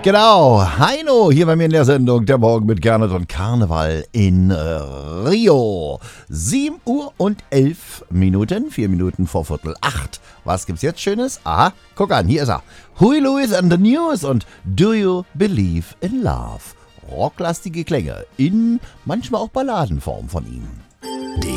Genau, Heino hier bei mir in der Sendung, der Morgen mit Gernot und Karneval in Rio. 7 Uhr und 11 Minuten, 4 Minuten vor Viertel 8. Was gibt's jetzt Schönes? Aha, guck an, hier ist er. Huey Lewis and the News und Do You Believe in Love? Rocklastige Klänge in manchmal auch Balladenform von ihm.